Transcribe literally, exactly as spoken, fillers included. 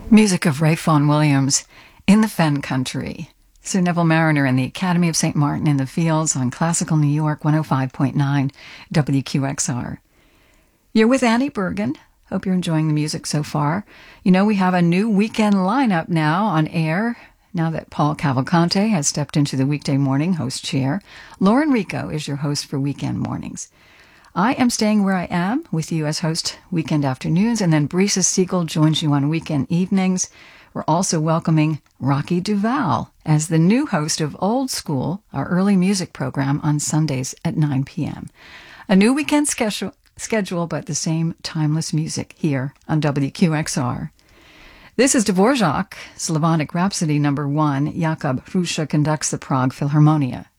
Music of Ray Vaughan Williams, In the Fen Country. Sir Neville Mariner and the Academy of Saint Martin in the Fields on Classical New York one oh five point nine W Q X R. You're with Annie Bergen. Hope you're enjoying the music so far. You know, we have a new weekend lineup now on air, now that Paul Cavalcante has stepped into the weekday morning host chair. Lauren Rico is your host for weekend mornings. I am staying where I am with you as host weekend afternoons, and then Brisa Siegel joins you on weekend evenings. We're also welcoming Rocky Duval as the new host of Old School, our early music program on Sundays at nine p.m. A new weekend schedule, schedule, but the same timeless music here on W Q X R. This is Dvorak, Slavonic Rhapsody number one. Jakub Hrusa conducts the Prague Philharmonia.